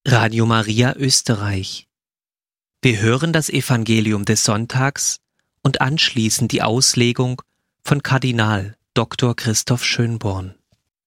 Radio Maria Österreich. Wir hören das Evangelium des Sonntags und anschließend die Auslegung von Kardinal Dr. Christoph Schönborn.